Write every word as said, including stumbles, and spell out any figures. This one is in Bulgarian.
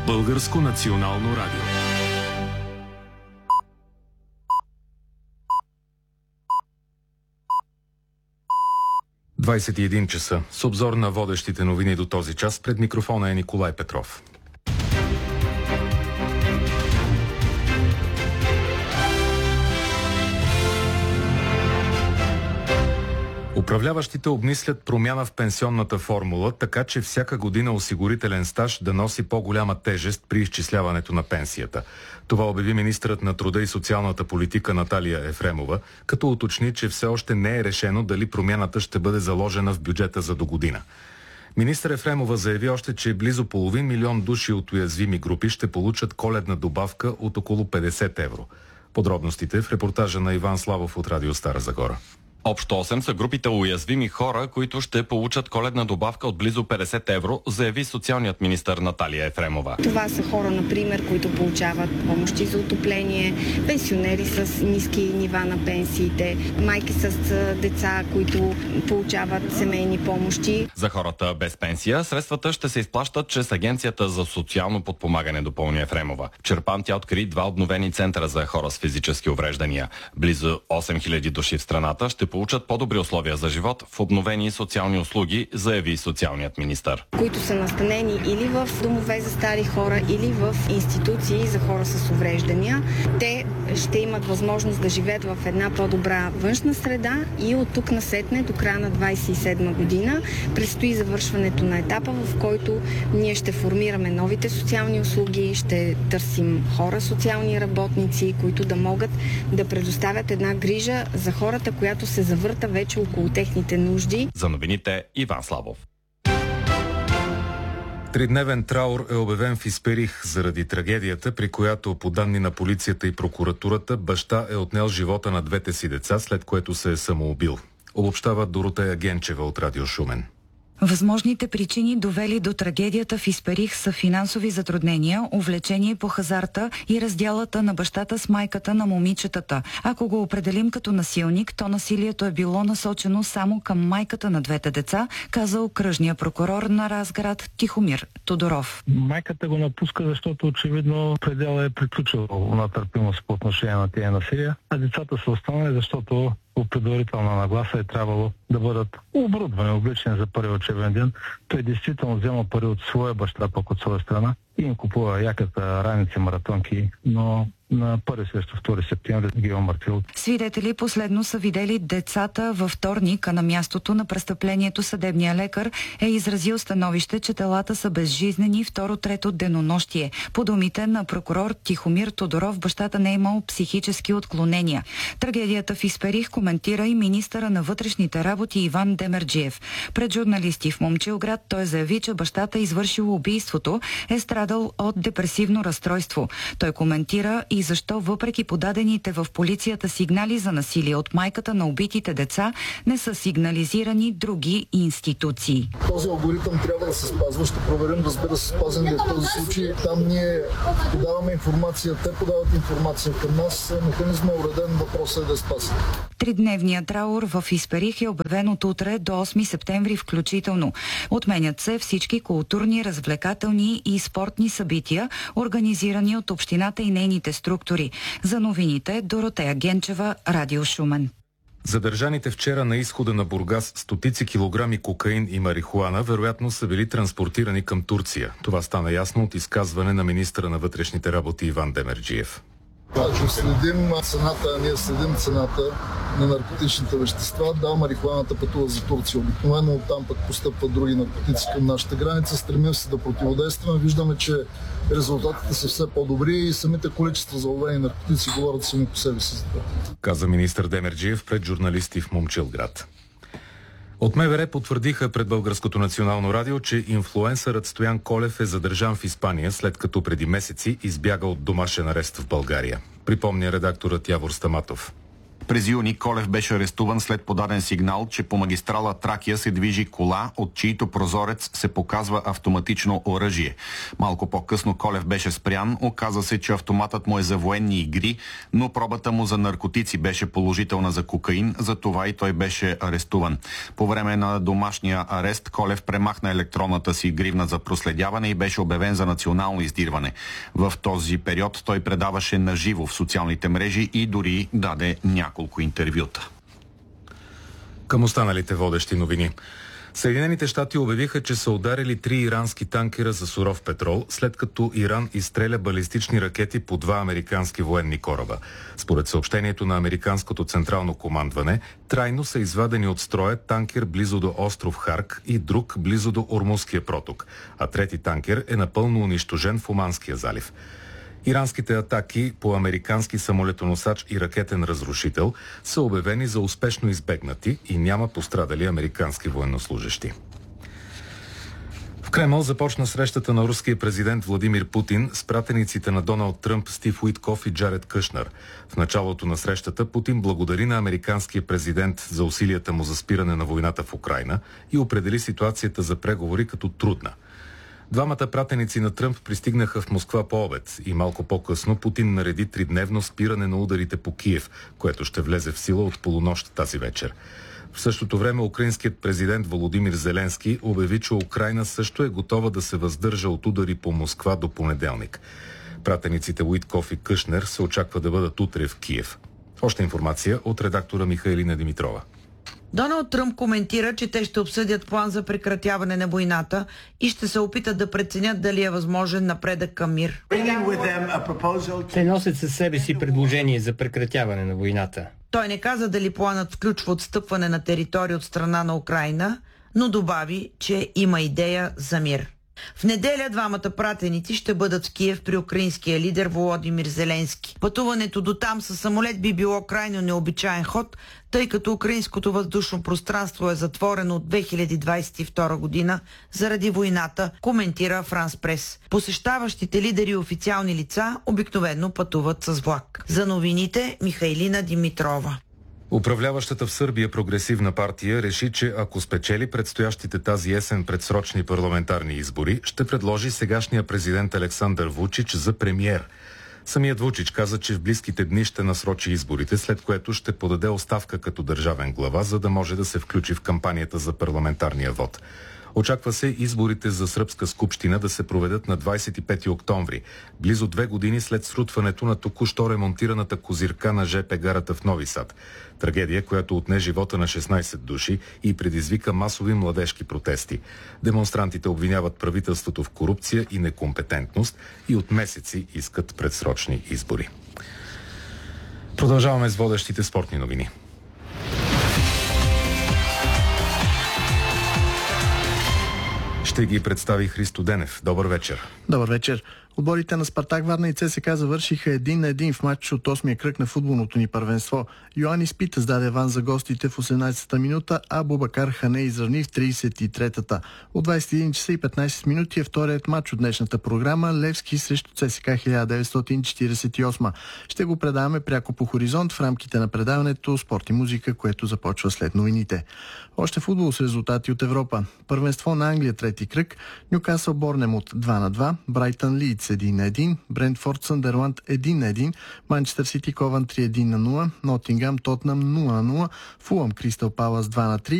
Българско национално радио. двайсет и един часа. С обзор на водещите новини до този час пред микрофона е Николай Петров. Управляващите обмислят промяна в пенсионната формула, така че всяка година осигурителен стаж да носи по-голяма тежест при изчисляването на пенсията. Това обяви министърът на труда и социалната политика Наталия Ефремова, като уточни, че все още не е решено дали промяната ще бъде заложена в бюджета за догодина. Министър Ефремова заяви още, че близо половин милион души от уязвими групи ще получат коледна добавка от около петдесет евро. Подробностите в репортажа на Иван Славов от Радио Стара Загора. Общо осем са групите уязвими хора, които ще получат коледна добавка от близо петдесет евро, заяви социалният министър Наталия Ефремова. Това са хора, например, които получават помощи за отопление, пенсионери с ниски нива на пенсиите, майки с деца, които получават семейни помощи. За хората без пенсия средствата ще се изплащат чрез Агенцията за социално подпомагане, допълни Ефремова. В Чирпан тя откри два обновени центъра за хора с физически увреждания. Близо осем хиляди души в страната ще получат по-добри условия за живот в обновени социални услуги, заяви социалният министър. Които са настанени или в домове за стари хора, или в институции за хора с увреждания. Те ще имат възможност да живеят в една по-добра външна среда и от тук насетне до края на двайсет и седма година предстои завършването на етапа, в който ние ще формираме новите социални услуги, ще търсим хора, социални работници, които да могат да предоставят една грижа за хората, която се завърта вече около техните нужди. За новините Иван Славов. Тридневен траур е обявен в Исперих заради трагедията, при която по данни на полицията и прокуратурата баща е отнел живота на двете си деца, след което се е самоубил. Обобщава Доротея Генчева от Радио Шумен. Възможните причини, довели до трагедията в Исперих, са финансови затруднения, увлечение по хазарта и разделата на бащата с майката на момичетата. Ако го определим като насилник, то насилието е било насочено само към майката на двете деца, каза окръжния прокурор на Разград Тихомир Тодоров. Майката го напуска, защото очевидно предела е приключил на търпимост по отношение на тези насилия, а децата са останали, защото по предварителна нагласа е трябвало да бъдат оборудвани, облечени за първи учебен ден. Той действително взема пари от своя баща, пък от своя страна и им купува яката, раници, маратонки, но на първи срещу втори септември ги омъртвил. Свидетели последно са видели децата във вторник, а на мястото на престъплението съдебния лекар е изразил становище, че телата са безжизнени второ-трето денонощие. По думите на прокурор Тихомир Тодоров, бащата не е имал психически отклонения. Трагедията в Исперих коментира и министъра на вътрешните работи Иван Демерджиев. Пред журналисти в Момчилград той заяви, че бащата, извършил убийството, е страдал от депресивно разстройство. Той коментира и защо въпреки подадените в полицията сигнали за насилие от майката на убитите деца, не са сигнализирани други институции. Този алгоритъм трябва да се спазва. Ще проверим, разбира се, спазен ли е този случай. Там ние подаваме информация, те подават информация към нас. Механизмът е уреден, въпросът е да е спасен. Тридневният траур в Исперих е обявен от утре до осми септември включително. Отменят се всички културни, развлекателни и спортни събития, организирани от общината и нейните структури. За новините Доротея Генчева, Радио Шумен. Задържаните вчера на изхода на Бургас стотици килограми кокаин и марихуана вероятно са били транспортирани към Турция. Това стана ясно от изказване на министъра на вътрешните работи Иван Демерджиев. Ако следим цената, ние следим цената на наркотичните вещества, да, марихуаната пътува за Турция. Обикновено оттам пък постъпват други наркотици към нашата граница. Стремим се да противодействаме. Виждаме, че резултатите са все по-добри и самите количества заловени наркотици говорят сами по себе си. Каза министър Демерджиев пред журналисти в Момчилград. От МВР потвърдиха пред Българското национално радио, че инфлуенсърът Стоян Колев е задържан в Испания, след като преди месеци избяга от домашен арест в България. Припомня редакторът Явор Стаматов. През юни Колев беше арестуван след подаден сигнал, че по магистрала Тракия се движи кола, от чието прозорец се показва автоматично оръжие. Малко по-късно Колев беше спрян. Оказа се, че автоматът му е за военни игри, но пробата му за наркотици беше положителна за кокаин, затова и той беше арестуван. По време на домашния арест Колев премахна електронната си гривна за проследяване и беше обявен за национално издирване. В този период той предаваше наживо в социалните мрежи и дори даде няколко интервюта. Към останалите водещи новини. Съединените щати обявиха, че са ударили три ирански танкера за суров петрол, след като Иран изстреля балистични ракети по два американски военни кораба. Според съобщението на американското централно командване, трайно са извадени от строя танкер близо до остров Харк и друг близо до Ормузския проток, а трети танкер е напълно унищожен в Оманския залив. Иранските атаки по американски самолетоносач и ракетен разрушител са обявени за успешно избегнати и няма пострадали американски военнослужещи. В Кремъл започна срещата на руския президент Владимир Путин с пратениците на Доналд Тръмп, Стив Уиткоф и Джаред Кушнер. В началото на срещата Путин благодари на американския президент за усилията му за спиране на войната в Украйна и определи ситуацията за преговори като трудна. Двамата пратеници на Тръмп пристигнаха в Москва по обед и малко по-късно Путин нареди тридневно спиране на ударите по Киев, което ще влезе в сила от полунощ тази вечер. В същото време украинският президент Володимир Зеленски обяви, че Украйна също е готова да се въздържа от удари по Москва до понеделник. Пратениците Уиткоф и Кушнер се очаква да бъдат утре в Киев. Още информация от редактора Михайлина Димитрова. Доналд Тръмп коментира, че те ще обсъдят план за прекратяване на войната и ще се опитат да преценят дали е възможен напредък към мир. Те носят със себе си предложение за прекратяване на войната. Той не каза дали планът включва отстъпване на територия от страна на Украйна, но добави, че има идея за мир. В неделя двамата пратеници ще бъдат в Киев при украинския лидер Володимир Зеленски. Пътуването до там със самолет би било крайно необичаен ход, тъй като украинското въздушно пространство е затворено от две хиляди двадесет и втора година заради войната, коментира Франс Прес. Посещаващите лидери и официални лица обикновено пътуват с влак. За новините Михайлина Димитрова. Управляващата в Сърбия прогресивна партия реши, че ако спечели предстоящите тази есен предсрочни парламентарни избори, ще предложи сегашния президент Александър Вучич за премиер. Самият Вучич каза, че в близките дни ще насрочи изборите, след което ще подаде оставка като държавен глава, за да може да се включи в кампанията за парламентарния вод. Очаква се изборите за сръбска скупщина да се проведат на двадесет и пети октомври, близо две години след срутването на току-що ремонтираната козирка на жп гарата в Нови Сад. Трагедия, която отне живота на шестнадесет души и предизвика масови младежки протести. Демонстрантите обвиняват правителството в корупция и некомпетентност и от месеци искат предсрочни избори. Продължаваме с водещите спортни новини. Ще ги представи Христо Денев. Добър вечер. Добър вечер. Отборите на Спартак Варна и ЦСКА завършиха един на един в матч от осмия кръг на футболното ни първенство. Йоанис Питас даде аван за гостите в осемнадесета минута, а Бубакар Хане изравни в тридесет и третата. От двадесет и един часа и петнадесет минути е вторият матч от днешната програма Левски срещу ЦСКА хиляда деветстотин четиридесет и осма. Ще го предаваме пряко по Хоризонт в рамките на предаването Спорт и музика, което започва след новините. Още футбол с резултати от Европа. Първенство на Англия трети кръг. Нюкасъл Борнемут два на два, Брайтън Лийдс един на един, Брентфорд Съндърланд един на един, Манчестър Сити Ковантри един на нула, Нотингъм Тотнъм нула на нула, Фулъм Кристал Палас два на три,